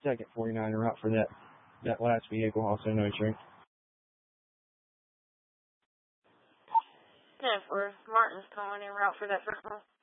second 49 en route for that last vehicle, also no insurance. 10-4, Martin's calling en route for that first one.